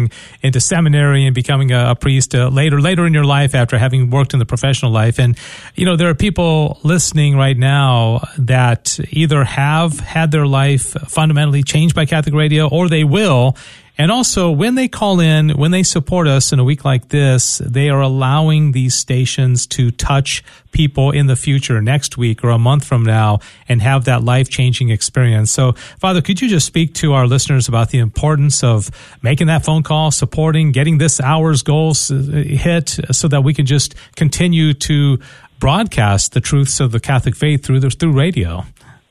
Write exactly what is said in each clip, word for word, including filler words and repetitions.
going into seminary and becoming a, a priest uh, later later in your life after having worked in the professional life. And, you know, there are people listening right now that either have had their life fundamentally changed by Catholic Radio or they will. And also, when they call in, when they support us in a week like this, they are allowing these stations to touch people in the future, next week or a month from now, and have that life-changing experience. So, Father, could you just speak to our listeners about the importance of making that phone call, supporting, getting this hour's goals hit so that we can just continue to broadcast the truths of the Catholic faith through the, through radio?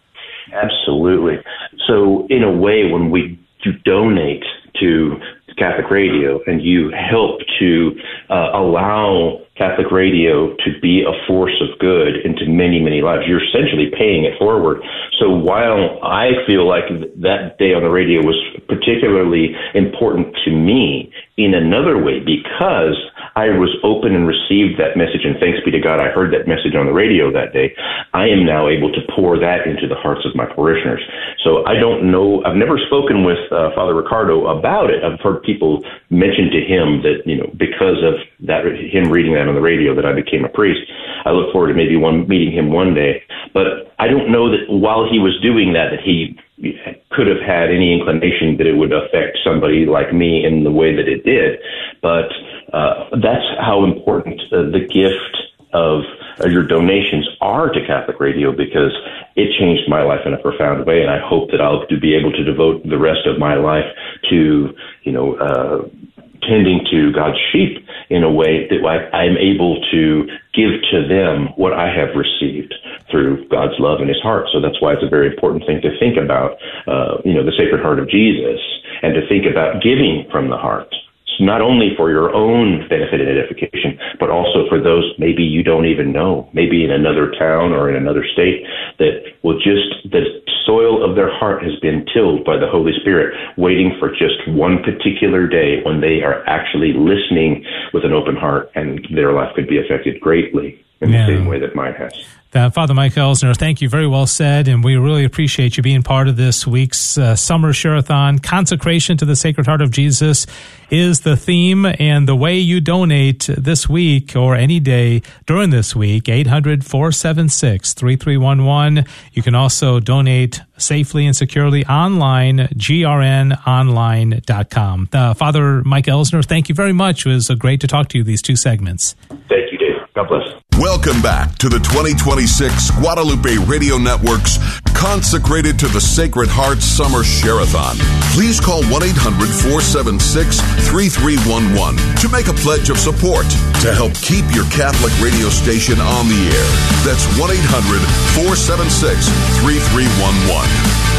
Absolutely. So, in a way, when we do donate to Catholic Radio and you help to uh, allow Catholic Radio to be a force of good into many, many lives, you're essentially paying it forward. So while I feel like that day on the radio was particularly important to me in another way, because I was open and received that message, and thanks be to God, I heard that message on the radio that day, I am now able to pour that into the hearts of my parishioners. So I don't know, I've never spoken with uh, Father Ricardo about it. I've heard people mention to him that, you know, because of that, him reading that on the radio, that I became a priest. I look forward to maybe one meeting him one day. But I don't know that while he was doing that, that he could have had any inclination that it would affect somebody like me in the way that it did. But uh, that's how important uh, the gift of uh, your donations are to Catholic Radio, because it changed my life in a profound way, and I hope that I'll be able to devote the rest of my life to, you know, uh, tending to God's sheep in a way that I, I'm able to give to them what I have received through God's love in his heart. So that's why it's a very important thing to think about, uh, you know, the Sacred Heart of Jesus, and to think about giving from the heart. Not only for your own benefit and edification, but also for those maybe you don't even know, maybe in another town or in another state, that will just, the soil of their heart has been tilled by the Holy Spirit, waiting for just one particular day when they are actually listening with an open heart, and their life could be affected greatly in yeah. the same way that mine has. Uh, Father Mike Elsner, thank you. Very well said, and we really appreciate you being part of this week's uh, Summer Share-a-thon. Consecration to the Sacred Heart of Jesus is the theme, and the way you donate this week or any day during this week, eight hundred, four seven six, three three one one. You can also donate safely and securely online, g r n online dot com. Uh, Father Mike Elsner, thank you very much. It was uh, great to talk to you these two segments. Thank you, Dave. God bless. Welcome back to the twenty twenty-six Guadalupe Radio Network's Consecrated to the Sacred Heart Summer Share-a-thon. Please call one eight hundred, four seven six, three three one one to make a pledge of support to help keep your Catholic radio station on the air. That's one eight hundred, four seven six, three three one one.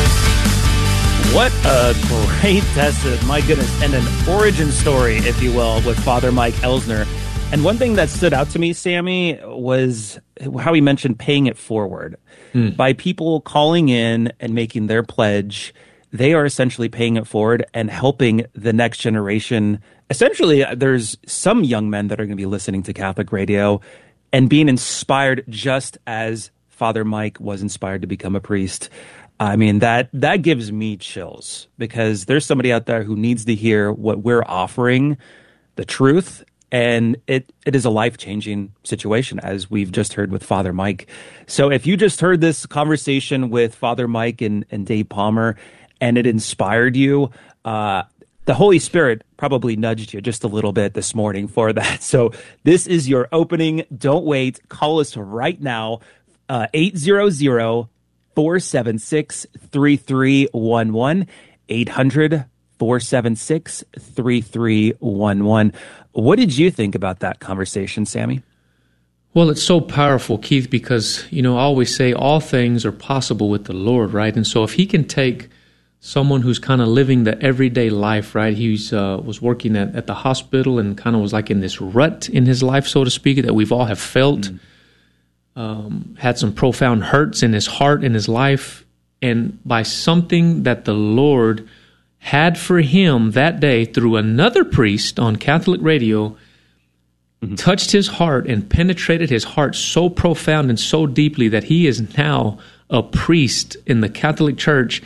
What a great testament, my goodness, and an origin story, if you will, with Father Mike Elsner. And one thing that stood out to me, Sammy, was how he mentioned paying it forward. Mm. By people calling in and making their pledge, they are essentially paying it forward and helping the next generation. Essentially, there's some young men that are going to be listening to Catholic radio and being inspired just as Father Mike was inspired to become a priest. I mean, that that gives me chills, because there's somebody out there who needs to hear what we're offering, the truth. And it, it is a life-changing situation, as we've just heard with Father Mike. So if you just heard this conversation with Father Mike and, and Dave Palmer, and it inspired you, uh, the Holy Spirit probably nudged you just a little bit this morning for that. So this is your opening. Don't wait. Call us right now, uh, eight hundred, four seven six, three three one one, eight hundred, four seven six, three three one one. What did you think about that conversation, Sammy? Well, it's so powerful, Keith, because, you know, I always say all things are possible with the Lord, right? And so if he can take someone who's kind of living the everyday life, right? He uh, was working at, at the hospital and kind of was like in this rut in his life, so to speak, that we've all have felt, mm. um, had some profound hurts in his heart, in his life, and by something that the Lord had for him that day through another priest on Catholic radio, mm-hmm. touched his heart and penetrated his heart so profound and so deeply that he is now a priest in the Catholic Church.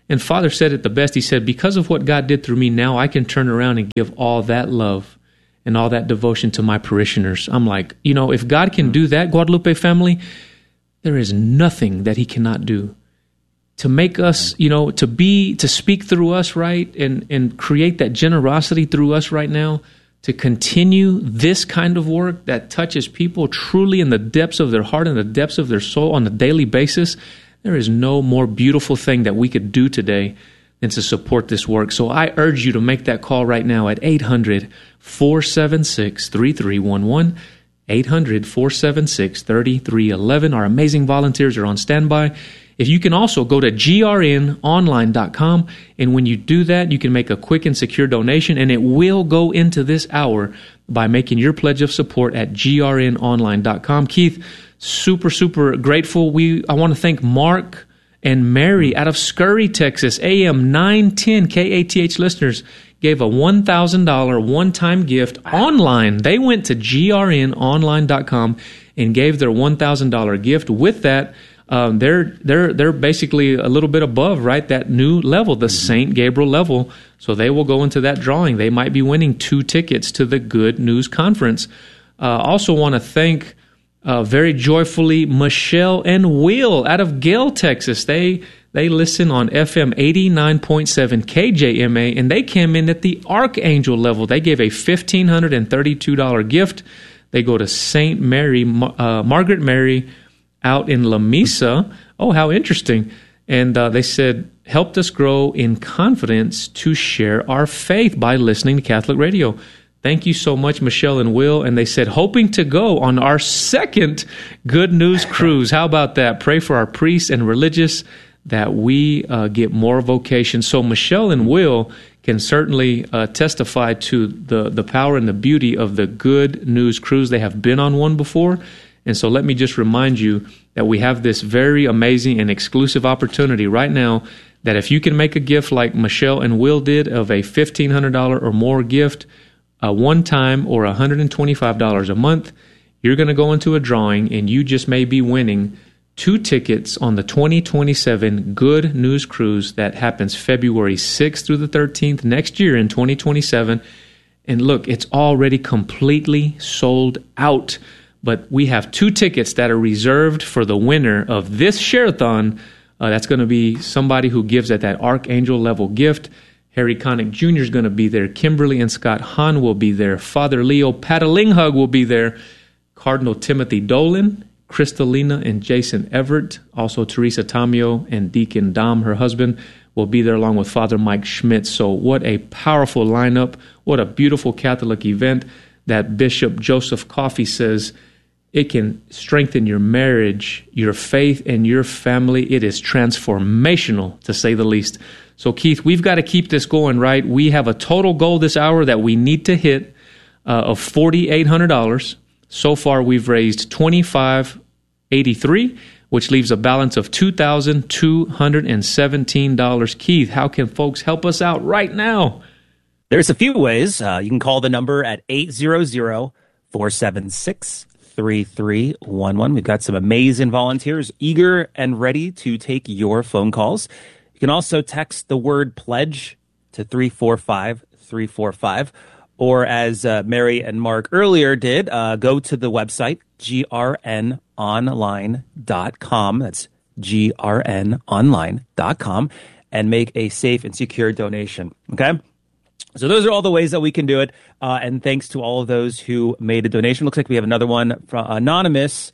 And Father said it the best. He said, because of what God did through me, now I can turn around and give all that love and all that devotion to my parishioners. I'm like, you know, if God can do that, Guadalupe family, there is nothing that he cannot do. To make us, you know, to be, to speak through us, right, and, and create that generosity through us right now, to continue this kind of work that touches people truly in the depths of their heart and the depths of their soul on a daily basis. There is no more beautiful thing that we could do today than to support this work. So I urge you to make that call right now at eight hundred, four seven six, three three one one, eight hundred, four seven six, three three one one. Our amazing volunteers are on standby. If you can also go to G R N online dot com, and when you do that, you can make a quick and secure donation, and it will go into this hour by making your pledge of support at G R N online dot com. Keith, super, super grateful. We I want to thank Mark and Mary out of Scurry, Texas, A M nine ten K A T H listeners, gave a one thousand dollars one-time gift online. They went to G R N online dot com and gave their one thousand dollars gift. With that, Um, they're they're they're basically a little bit above, right, that new level, the Saint Gabriel level. So they will go into that drawing. They might be winning two tickets to the Good News Conference. Uh, also want to thank uh, very joyfully Michelle and Will out of Gale, Texas. They they listen on F M eighty-nine point seven K J M A, and they came in at the Archangel level. They gave a one thousand five hundred thirty-two dollars gift. They go to Saint Mary, uh, Margaret Mary, out in La Mesa. Oh, how interesting. And uh, they said, helped us grow in confidence to share our faith by listening to Catholic radio. Thank you so much, Michelle and Will. And they said, hoping to go on our second Good News Cruise. How about that? Pray for our priests and religious that we uh, get more vocations. So Michelle and Will can certainly uh, testify to the, the power and the beauty of the Good News Cruise. They have been on one before. And so let me just remind you that we have this very amazing and exclusive opportunity right now that if you can make a gift like Michelle and Will did of a fifteen hundred dollars or more gift, a one-time or one hundred twenty-five dollars a month, you're going to go into a drawing and you just may be winning two tickets on the twenty twenty-seven Good News Cruise that happens February sixth through the thirteenth next year in twenty twenty-seven. And look, it's already completely sold out. But we have two tickets that are reserved for the winner of this share-a-thon. Uh, that's going to be somebody who gives at that Archangel level gift. Harry Connick Junior is going to be there. Kimberly and Scott Hahn will be there. Father Leo Patalinghug will be there. Cardinal Timothy Dolan, Kristalina and Jason Everett, also Teresa Tamio and Deacon Dom, her husband, will be there along with Father Mike Schmitz. So what a powerful lineup. What a beautiful Catholic event that Bishop Joseph Coffey says it can strengthen your marriage, your faith, and your family. It is transformational, to say the least. So, Keith, we've got to keep this going, right? We have a total goal this hour that we need to hit uh, of four thousand eight hundred dollars. So far, we've raised twenty-five thousand eighty-three dollars, which leaves a balance of two thousand two hundred seventeen dollars. Keith, how can folks help us out right now? There's a few ways. Uh, you can call the number at eight hundred, four seven six, three three one one. We've got some amazing volunteers eager and ready to take your phone calls. You can also text the word pledge to three four five three four five. Or as uh, Mary and Mark earlier did, uh, go to the website, G R N online dot com. That's G R N online dot com, and make a safe and secure donation. Okay? So those are all the ways that we can do it. Uh, and thanks to all of those who made a donation. Looks like we have another one from Anonymous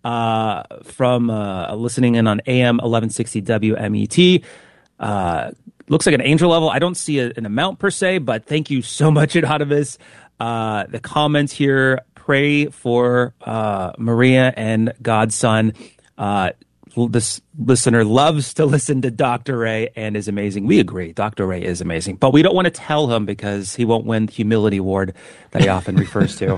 uh, from uh, listening in on A M eleven sixty W M E T. Uh, looks like an angel level. I don't see a, an amount per se, but thank you so much, Anonymous. Uh, the comments here, pray for uh, Maria and Godson. Uh, this listener loves to listen to Doctor Ray and is amazing. We agree. Doctor Ray is amazing, but we don't want to tell him because he won't win the humility award that he often refers to.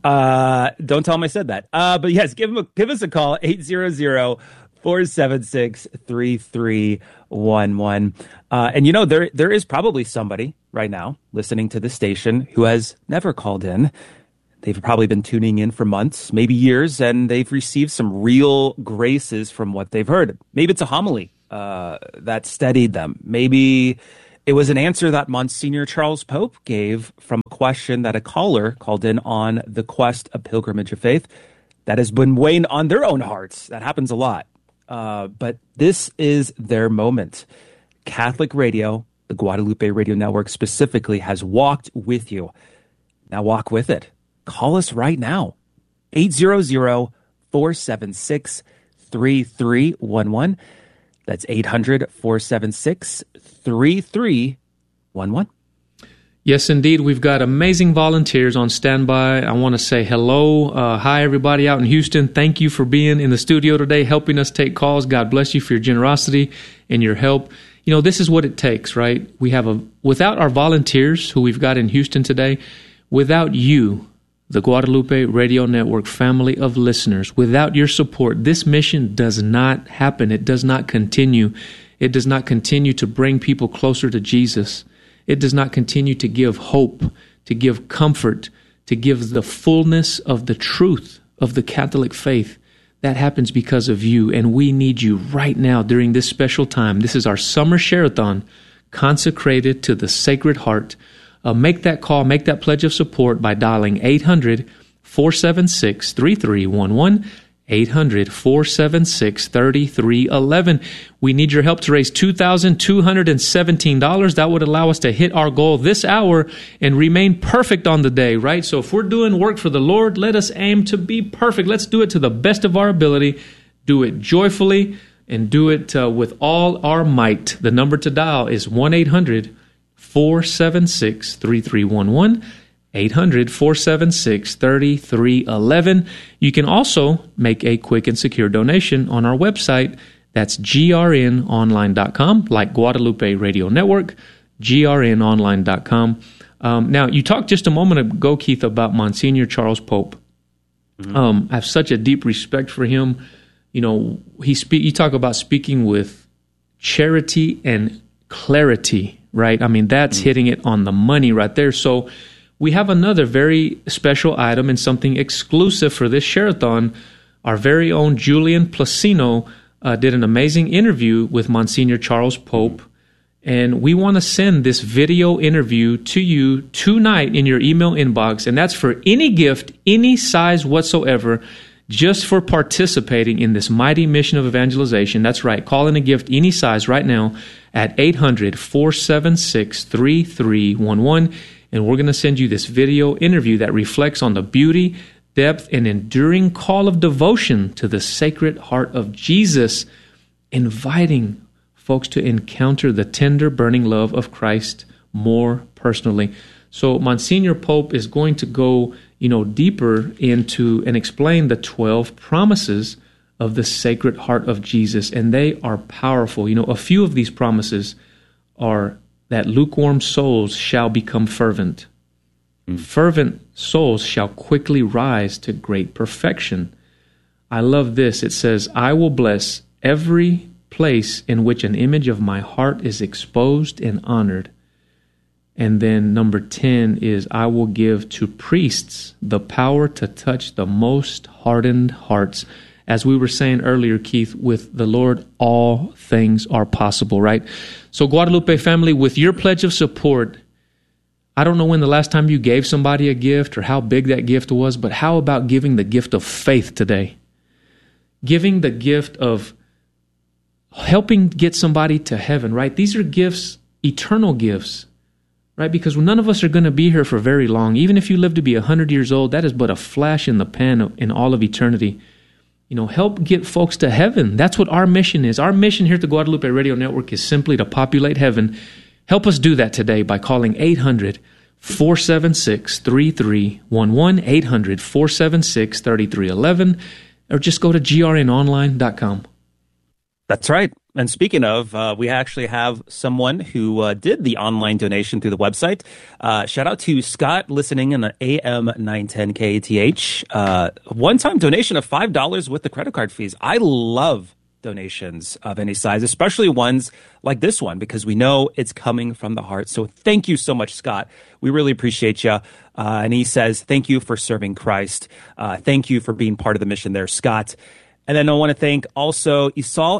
Uh, don't tell him I said that. Uh, but yes, give him a, give us a call, eight hundred, four seven six, three three one one. Uh, and you know, there there is probably somebody right now listening to the station who has never called in. They've probably been tuning in for months, maybe years, and they've received some real graces from what they've heard. Maybe it's a homily uh, that steadied them. Maybe it was an answer that Monsignor Charles Pope gave from a question that a caller called in on the Quest, a Pilgrimage of Faith, that has been weighing on their own hearts. That happens a lot. Uh, but this is their moment. Catholic Radio, the Guadalupe Radio Network specifically, has walked with you. Now walk with it. Call us right now. eight hundred, four seven six, three three one one. That's eight hundred, four seven six, three three one one. Yes, indeed. We've got amazing volunteers on standby. I want to say hello. Uh, hi, everybody out in Houston. Thank you for being in the studio today, helping us take calls. God bless you for your generosity and your help. You know, this is what it takes, right? We have a, without our volunteers who we've got in Houston today, without you, the Guadalupe Radio Network family of listeners, without your support, this mission does not happen. It does not continue. It does not continue to bring people closer to Jesus. It does not continue to give hope, to give comfort, to give the fullness of the truth of the Catholic faith. That happens because of you, and we need you right now during this special time. This is our summer share-a-thon consecrated to the Sacred Heart. Uh, make that call, make that pledge of support by dialing eight hundred, four seven six, three three one one, eight hundred, four seven six, three three one one. We need your help to raise two thousand two hundred seventeen dollars. That would allow us to hit our goal this hour and remain perfect on the day, right? So if we're doing work for the Lord, let us aim to be perfect. Let's do it to the best of our ability. Do it joyfully and do it uh, with all our might. The number to dial is one eight hundred, four seven six, three three one one. eight hundred, four seven six, three three one one. You can also make a quick and secure donation on our website. That's G R N online dot com, like Guadalupe Radio Network, G R N online dot com. Um, now, you talked just a moment ago, Keith, about Monsignor Charles Pope. Mm-hmm. Um, I have such a deep respect for him. You know, he speak. You talk about speaking with charity and clarity, right? I mean, that's mm-hmm. hitting it on the money right there. So we have another very special item and something exclusive for this share-a-thon. Our very own Julian Placino uh, did an amazing interview with Monsignor Charles Pope, and we want to send this video interview to you tonight in your email inbox, and that's for any gift, any size whatsoever, just for participating in this mighty mission of evangelization. That's right. Call in a gift any size right now at eight hundred, four seven six, three three one one. And we're going to send you this video interview that reflects on the beauty, depth, and enduring call of devotion to the Sacred Heart of Jesus, inviting folks to encounter the tender, burning love of Christ more personally. So Monsignor Pope is going to go, you know, deeper into and explain the twelve promises of the Sacred Heart of Jesus, and they are powerful. You know, a few of these promises are that lukewarm souls shall become fervent. Mm. Fervent souls shall quickly rise to great perfection. I love this. It says, I will bless every place in which an image of my heart is exposed and honored. And then number ten is, I will give to priests the power to touch the most hardened hearts. As we were saying earlier, Keith, with the Lord, all things are possible, right? So Guadalupe family, with your pledge of support, I don't know when the last time you gave somebody a gift or how big that gift was, but how about giving the gift of faith today? Giving the gift of helping get somebody to heaven, right? These are gifts, eternal gifts, right? Because none of us are going to be here for very long. Even if you live to be one hundred years old, that is but a flash in the pan in all of eternity. You know, help get folks to heaven. That's what our mission is. Our mission here at the Guadalupe Radio Network is simply to populate heaven. Help us do that today by calling eight hundred, four seven six, three three one one, eight hundred, four seven six, three three one one, or just go to G R N online dot com. That's right. And speaking of, uh, we actually have someone who uh, did the online donation through the website. Uh, shout out to Scott listening in the A M nine ten K A T H. Uh, one-time donation of five dollars with the credit card fees. I love donations of any size, especially ones like this one, because we know it's coming from the heart. So thank you so much, Scott. We really appreciate you. Uh, and he says, thank you for serving Christ. Uh, thank you for being part of the mission there, Scott. And then I want to thank also Isal and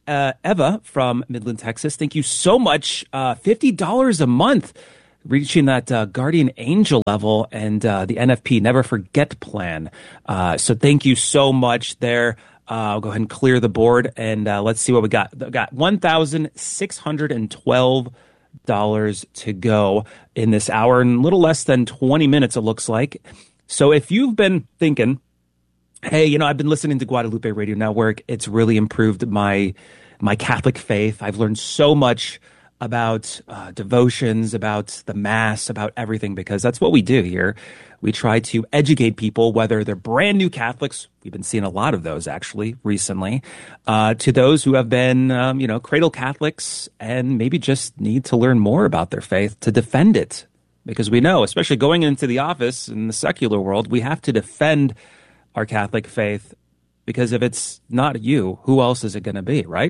uh, Eva from Midland, Texas. Thank you so much. Uh, fifty dollars a month, reaching that uh, Guardian Angel level and uh, the N F P Never Forget plan. Uh, so thank you so much there. Uh, I'll go ahead and clear the board, and uh, let's see what we got. We got one thousand six hundred twelve dollars to go in this hour, and a little less than twenty minutes, it looks like. So if you've been thinking, hey, you know, I've been listening to Guadalupe Radio Network, it's really improved my my Catholic faith. I've learned so much about uh, devotions, about the Mass, about everything, because that's what we do here. We try to educate people, whether they're brand new Catholics. We've been seeing a lot of those actually recently, uh, to those who have been, um, you know, cradle Catholics and maybe just need to learn more about their faith to defend it. Because we know, especially going into the office in the secular world, we have to defend our Catholic faith, because if it's not you, who else is it going to be, right?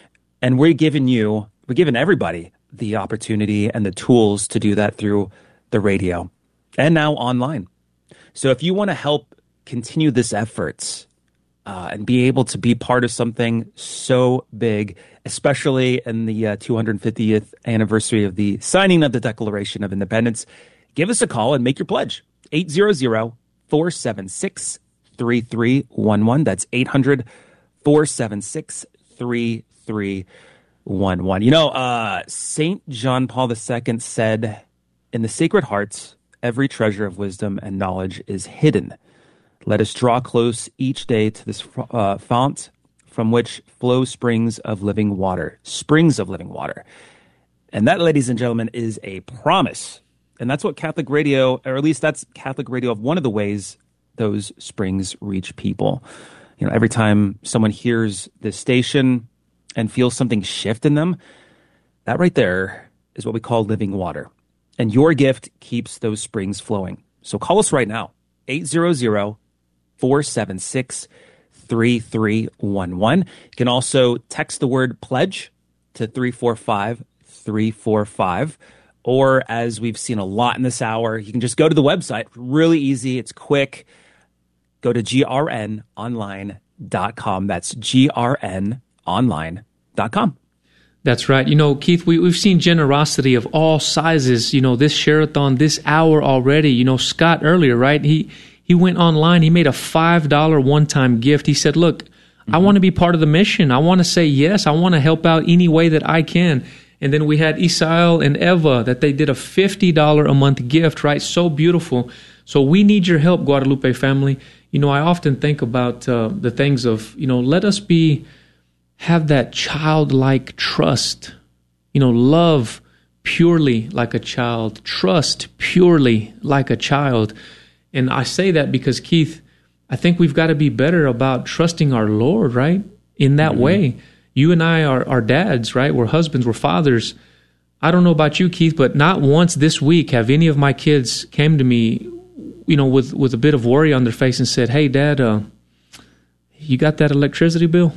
And we're giving you, we're giving everybody the opportunity and the tools to do that through the radio and now online. So if you want to help continue this effort uh, and be able to be part of something so big, especially in the uh, two hundred fiftieth anniversary of the signing of the Declaration of Independence, give us a call and make your pledge. eight hundred, four seven six, three three one one. That's eight hundred, four seven six, three three one one. You know, uh, Saint John Paul the Second said, "In the Sacred Hearts, every treasure of wisdom and knowledge is hidden. Let us draw close each day to this uh, fount from which flow springs of living water." Springs of living water. And that, ladies and gentlemen, is a promise. And that's what Catholic radio, or at least that's Catholic radio, of one of the ways those springs reach people. You know, every time someone hears this station and feels something shift in them, that right there is what we call living water. And your gift keeps those springs flowing. So call us right now, eight hundred, four seven six, three three one one. You can also text the word pledge to three four five, three four five. Or, as we've seen a lot in this hour, you can just go to the website. Really easy. It's quick. Go to G R N online dot com. That's G R N online dot com. That's right. You know, Keith, we, we've seen generosity of all sizes, you know, this share-a-thon, this hour already. You know, Scott earlier, right? He he went online. He made a five dollars one-time gift. He said, look, mm-hmm. I want to be part of the mission. I want to say yes. I want to help out any way that I can. And then we had Isael and Eva that they did a fifty dollars a month gift, right? So beautiful. So we need your help, Guadalupe family. You know, I often think about uh, the things of, you know, let us be, have that childlike trust, you know, love purely like a child, trust purely like a child. And I say that because, Keith, I think we've got to be better about trusting our Lord, right? In that mm-hmm. way. You and I are, are dads, right? We're husbands, we're fathers. I don't know about you, Keith, but not once this week have any of my kids came to me, you know, with, with a bit of worry on their face and said, hey, Dad, uh, you got that electricity bill?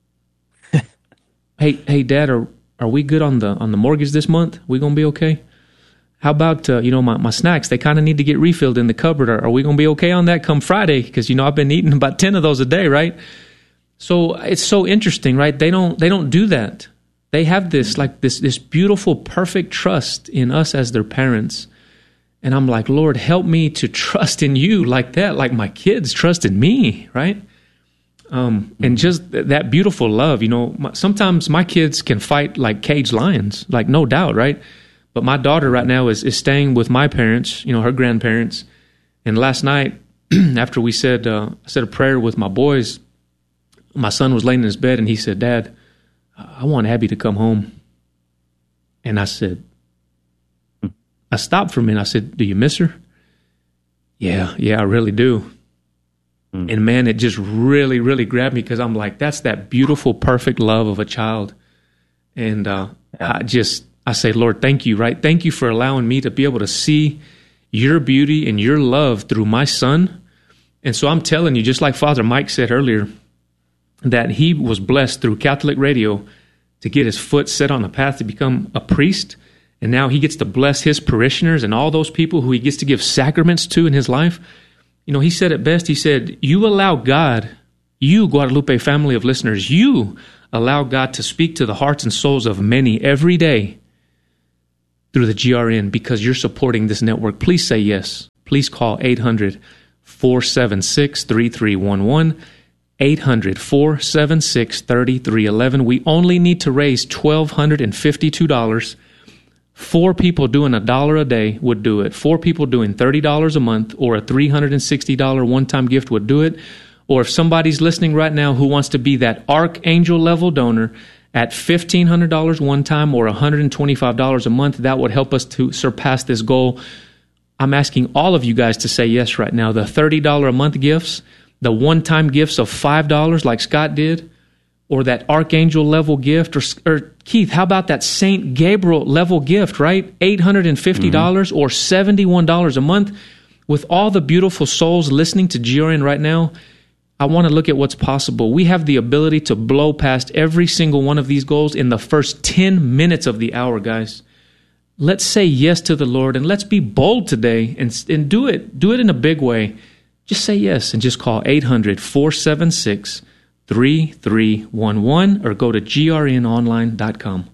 hey, hey, Dad, are are we good on the on the mortgage this month? We going to be okay? How about, uh, you know, my, my snacks? They kind of need to get refilled in the cupboard. Are, are we going to be okay on that come Friday? Because, you know, I've been eating about ten of those a day, right? So it's so interesting, right? They don't they don't do that. They have this like this this beautiful, perfect trust in us as their parents. And I'm like, Lord, help me to trust in you like that, like my kids trust in me, right? Um, and just th- that beautiful love, you know, my, sometimes my kids can fight like caged lions, like no doubt, right? But my daughter right now is, is staying with my parents, you know, her grandparents. And last night, after we said, uh, I said a prayer with my boys, my son was laying in his bed and he said, Dad, I want Abby to come home. And I said, I stopped for a minute. I said, do you miss her? Yeah, yeah, I really do. Mm. And man, it just really, really grabbed me because I'm like, that's that beautiful, perfect love of a child. And uh, I just, I say, Lord, thank you, right? Thank you for allowing me to be able to see your beauty and your love through my son. And so I'm telling you, just like Father Mike said earlier, that he was blessed through Catholic radio to get his foot set on a path to become a priest. And now he gets to bless his parishioners and all those people who he gets to give sacraments to in his life. You know, he said it best. He said, you allow God You, Guadalupe family of listeners, you allow God to speak to the hearts and souls of many every day through the G R N because you're supporting this network. Please say yes. Please call eight hundred, four seven six, three three one one, eight hundred, four seven six, three three one one. We only need to raise one thousand two hundred fifty-two dollars. Four people doing a dollar a day would do it. Four people doing thirty dollars a month or a three hundred sixty dollars one-time gift would do it. Or if somebody's listening right now who wants to be that archangel level donor at fifteen hundred dollars one time or one hundred twenty-five dollars a month, that would help us to surpass this goal. I'm asking all of you guys to say yes right now. The thirty dollars a month gifts, the one-time gifts of five dollars like Scott did, or that archangel level gift, or, or Keith, how about that Saint Gabriel level gift, right? eight hundred fifty dollars mm-hmm. or seventy-one dollars a month. With all the beautiful souls listening to G R N right now, I want to look at what's possible. We have the ability to blow past every single one of these goals in the first ten minutes of the hour, guys. Let's say yes to the Lord, and let's be bold today and, and do it. Do it in a big way. Just say yes and just call eight hundred, four seven six, three three one one or go to G R N online dot com.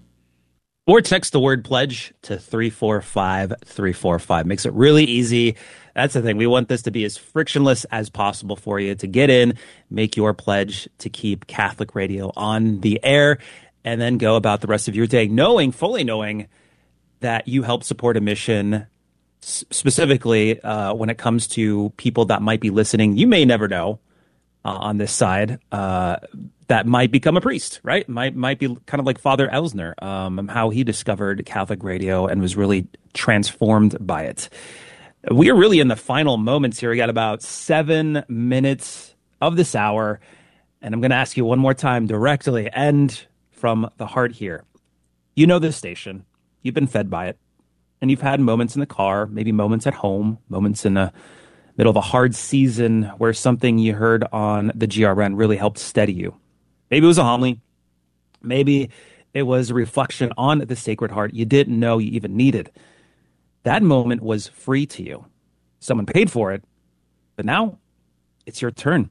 Or text the word pledge to three four five three four five. Makes it really easy. That's the thing. We want this to be as frictionless as possible for you to get in, make your pledge to keep Catholic Radio on the air, and then go about the rest of your day knowing, fully knowing that you help support a mission, specifically uh, when it comes to people that might be listening. You may never know uh, on this side uh, that might become a priest, right? Might might be kind of like Father Elsner, um, how he discovered Catholic Radio and was really transformed by it. We are really in the final moments here. We got about seven minutes of this hour, and I'm going to ask you one more time directly and from the heart here. You know this station. You've been fed by it, and you've had moments in the car, maybe moments at home, moments in the middle of a hard season where something you heard on the G R N really helped steady you. Maybe it was a homily. Maybe it was a reflection on the Sacred Heart you didn't know you even needed. That moment was free to you. Someone paid for it, but now it's your turn.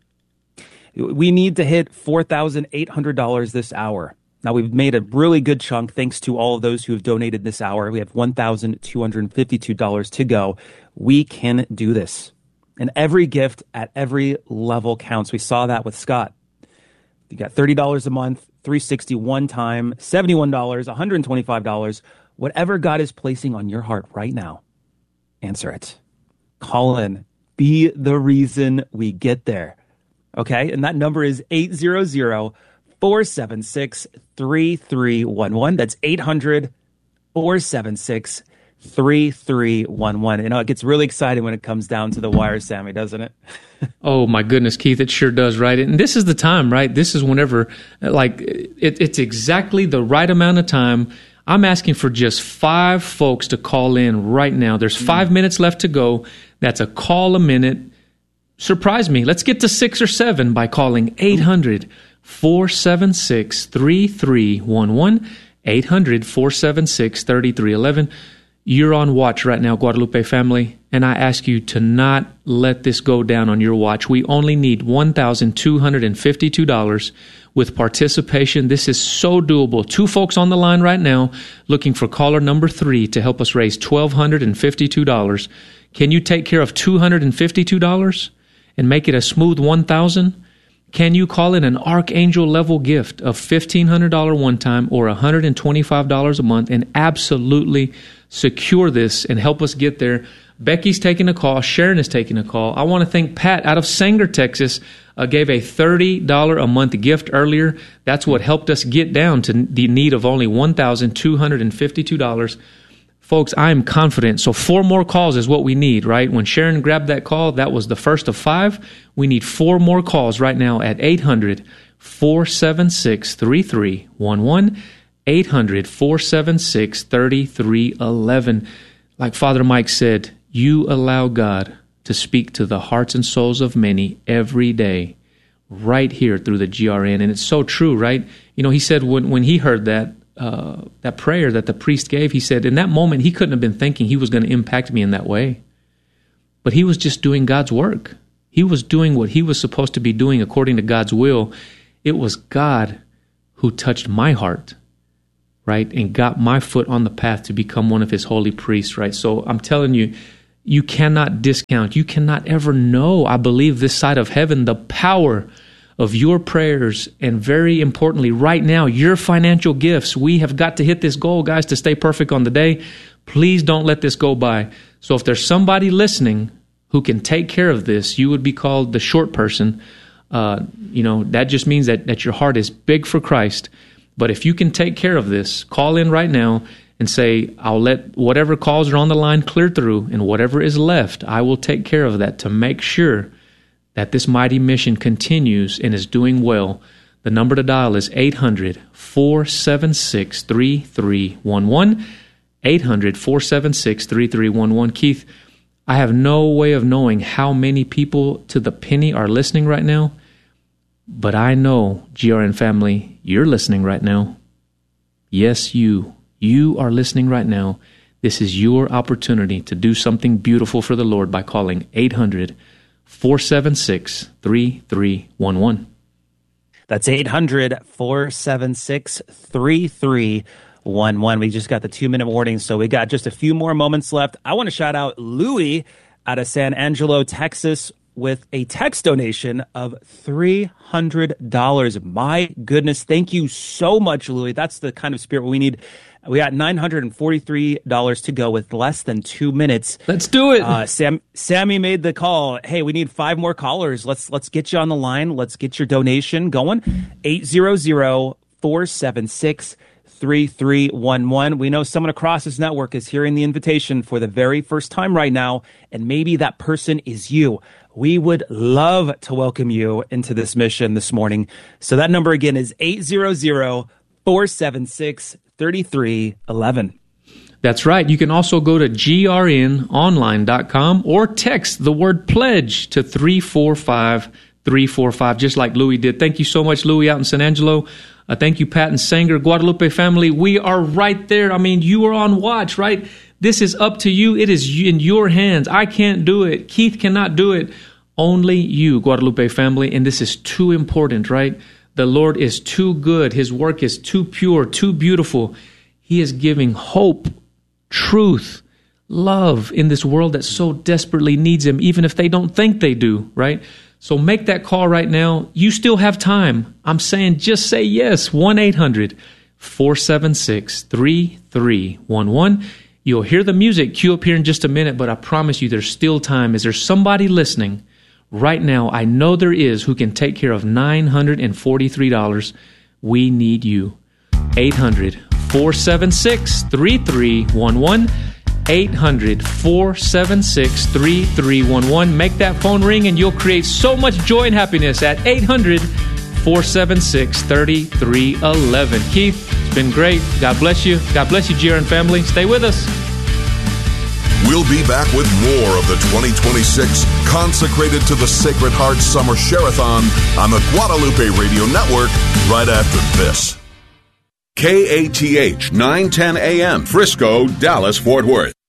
We need to hit four thousand eight hundred dollars this hour. Now, we've made a really good chunk thanks to all of those who have donated this hour. We have one thousand two hundred fifty-two dollars to go. We can do this. And every gift at every level counts. We saw that with Scott. You got thirty dollars a month, three hundred sixty dollars one time, seventy-one dollars, one hundred twenty-five dollars. Whatever God is placing on your heart right now, answer it. Call in. Be the reason we get there. Okay? And that number is eight hundred, four seven six, three three one one. That's eight hundred, four seven six, three three one one. You know, it gets really exciting when it comes down to the wire, Sammy, doesn't it? Oh, my goodness, Keith, it sure does, right? And this is the time, right? This is whenever, like, it, it's exactly the right amount of time. I'm asking for just five folks to call in right now. There's five mm. minutes left to go. That's a call a minute. Surprise me. Let's get to six or seven by calling eight hundred, four seven six, three three one one, eight hundred, four seven six, three three one one. You're on watch right now, Guadalupe family, and I ask you to not let this go down on your watch. We only need one thousand two hundred fifty-two dollars with participation. This is so doable. Two folks on the line right now looking for caller number three to help us raise one thousand two hundred fifty-two dollars. Can you take care of two hundred fifty-two dollars and make it a smooth one thousand dollars? Can you call in an archangel level gift of fifteen hundred dollars one time or one hundred twenty-five dollars a month and absolutely secure this and help us get there? Becky's taking a call. Sharon is taking a call. I want to thank Pat out of Sanger, Texas, uh, gave a thirty dollars a month gift earlier. That's what helped us get down to the need of only one thousand two hundred fifty-two dollars. Folks, I am confident. So four more calls is what we need, right? When Sharon grabbed that call, that was the first of five. We need four more calls right now at eight hundred, four seven six, three three one one, eight hundred, four seven six, three three one one. Like Father Mike said, you allow God to speak to the hearts and souls of many every day, right here through the G R N. And it's so true, right? You know, he said when, when he heard that, Uh, that prayer that the priest gave, he said, in that moment, he couldn't have been thinking he was going to impact me in that way. But he was just doing God's work. He was doing what he was supposed to be doing according to God's will. It was God who touched my heart, right, and got my foot on the path to become one of his holy priests, right? So I'm telling you, you cannot discount, you cannot ever know, I believe, this side of heaven, the power of your prayers, and very importantly, right now, your financial gifts. We have got to hit this goal, guys, to stay perfect on the day. Please don't let this go by. So if there's somebody listening who can take care of this, you would be called the short person. Uh, you know, that just means that, that your heart is big for Christ. But if you can take care of this, call in right now and say, I'll let whatever calls are on the line clear through, and whatever is left, I will take care of that to make sure that this mighty mission continues and is doing well. The number to dial is eight hundred, four seven six, three three one one. eight hundred, four seven six, three three one one. Keith, I have no way of knowing how many people to the penny are listening right now, but I know, G R N family, you're listening right now. Yes, you. You are listening right now. This is your opportunity to do something beautiful for the Lord by calling eight hundred, four seven six, three three one one. That's eight hundred, four seven six, three three one one. We just got the two-minute warning, so we got just a few more moments left. I want to shout out Louis out of San Angelo, Texas, with a text donation of three hundred dollars. My goodness, thank you so much, Louis. That's the kind of spirit we need. We got nine hundred forty-three dollars to go with less than two minutes. Let's do it. Uh, Sam, Sammy made the call. Hey, we need five more callers. Let's let's get you on the line. Let's get your donation going. eight hundred, four seven six, three three one one. We know someone across this network is hearing the invitation for the very first time right now, and maybe that person is you. We would love to welcome you into this mission this morning. So that number again is eight hundred, four seven six, three three one one. That's right. You can also go to G R N online dot com or text the word pledge to three four five three four five, just like Louis did. Thank you so much, Louis, out in San Angelo. Uh, thank you, Pat and Sanger. Guadalupe family, we are right there. I mean, you are on watch, right? This is up to you. It is in your hands. I can't do it. Keith cannot do it. Only you, Guadalupe family. And this is too important, right? The Lord is too good. His work is too pure, too beautiful. He is giving hope, truth, love in this world that so desperately needs him, even if they don't think they do, right? So make that call right now. You still have time. I'm saying just say yes. one eight hundred, four seven six, three three one one. You'll hear the music cue up here in just a minute, but I promise you there's still time. Is there somebody listening right now? I know there is, who can take care of nine hundred forty-three dollars. We need you. eight hundred, four seven six, three three one one. eight hundred, four seven six, three three one one. Make that phone ring and you'll create so much joy and happiness at eight hundred, four seven six, three three one one. Keith, it's been great. God bless you. God bless you, G R N family. Stay with us. We'll be back with more of the twenty twenty-six Consecrated to the Sacred Heart Summer Share-a-thon on the Guadalupe Radio Network right after this. K A T H nine ten A M, Frisco, Dallas, Fort Worth.